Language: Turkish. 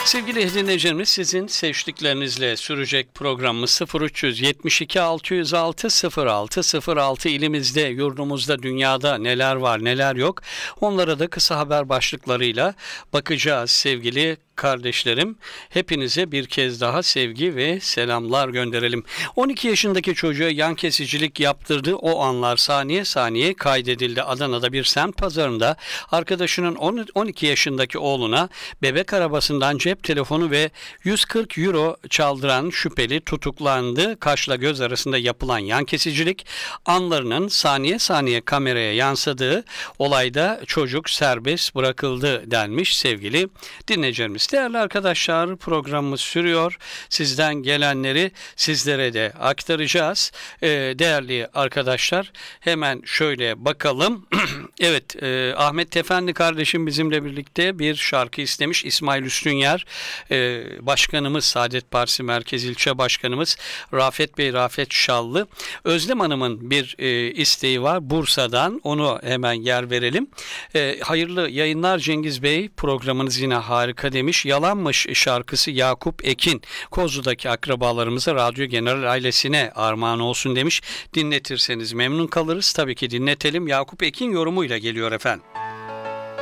Sevgili dinleyicilerimiz, sizin seçtiklerinizle sürecek programımız 0372 606 0606 ilimizde, yurdumuzda, dünyada neler var neler yok, onlara da kısa haber başlıklarıyla bakacağız sevgili kardeşlerim. Hepinize bir kez daha sevgi ve selamlar gönderelim. 12 yaşındaki çocuğa yan kesicilik yaptırdığı o anlar saniye saniye kaydedildi. Adana'da bir semt pazarında arkadaşının 12 yaşındaki oğluna bebek arabasından cep telefonu ve 140 euro çaldıran şüpheli tutuklandı. Kaşla göz arasında yapılan yan kesicilik anlarının saniye saniye kameraya yansıdığı olayda çocuk serbest bırakıldı denmiş sevgili dinleyicilerimiz. Değerli arkadaşlar, programımız sürüyor. Sizden gelenleri sizlere de aktaracağız. Değerli arkadaşlar, hemen şöyle bakalım. Evet, Ahmet Tefendi kardeşim bizimle birlikte bir şarkı istemiş. İsmail Üstünyer başkanımız, Saadet Partisi Merkez İlçe Başkanımız Rafet Bey, Rafet Şallı. Özlem Hanım'ın bir isteği var Bursa'dan. Onu hemen yer verelim. Hayırlı yayınlar Cengiz Bey. Programınız yine harika demiş. Yalanmış şarkısı Yakup Ekin. Kozlu'daki akrabalarımıza, Radyo General ailesine armağan olsun demiş. Dinletirseniz memnun kalırız. Tabii ki dinletelim. Yakup Ekin yorumuyla geliyor efendim.